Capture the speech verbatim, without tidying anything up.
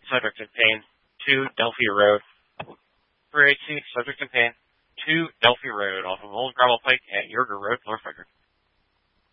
subject in pain, two Delphi Road. For H C, subject in pain, two Delphi Road off of Old Gravel Pike at Yorger Road, Norfolk.